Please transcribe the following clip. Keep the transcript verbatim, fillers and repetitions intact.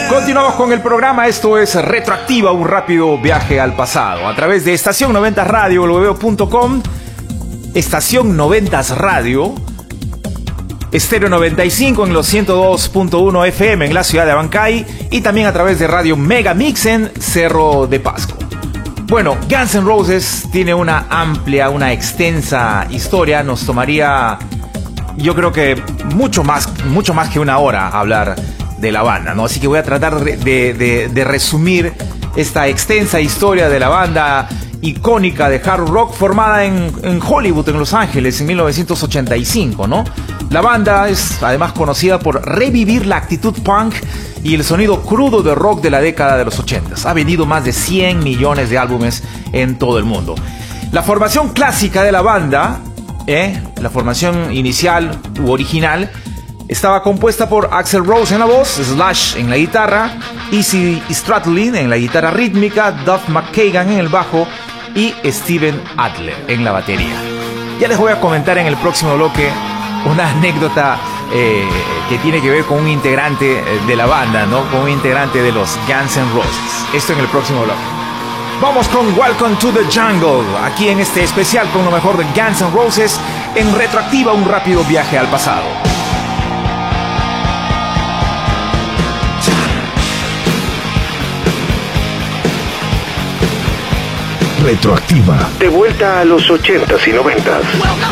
Continuamos con el programa. Esto es Retroactiva, un rápido viaje al pasado. A través de Estación noventa Radio, w w w punto com, Estación noventa Radio, Estéreo noventa y cinco en los ciento dos punto uno F M en la ciudad de Abancay y también a través de Radio Mega Mix en Cerro de Pasco. Bueno, Guns N' Roses tiene una amplia, una extensa historia. Nos tomaría, yo creo que mucho más, mucho más que una hora hablar de la banda, ¿no? Así que voy a tratar de, de, de resumir esta extensa historia de la banda icónica de hard rock formada en, en Hollywood, en Los Ángeles, en mil novecientos ochenta y cinco, ¿no? La banda es además conocida por revivir la actitud punk y el sonido crudo de rock de la década de los ochenta. Ha vendido más de cien millones de álbumes en todo el mundo. La formación clásica de la banda, ¿eh? la formación inicial u original, estaba compuesta por Axl Rose en la voz, Slash en la guitarra, Izzy Stradlin en la guitarra rítmica, Duff McKagan en el bajo y Steven Adler en la batería. Ya les voy a comentar en el próximo bloque una anécdota eh, que tiene que ver con un integrante de la banda, ¿no? Con un integrante de los Guns N' Roses. Esto en el próximo bloque. Vamos con Welcome to the Jungle, aquí en este especial con lo mejor de Guns N' Roses en Retroactiva, un rápido viaje al pasado. Retroactiva. De vuelta a los ochentas y noventas.